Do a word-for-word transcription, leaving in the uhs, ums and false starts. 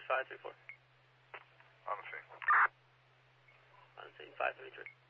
five three four. On the scene. On scene five three three.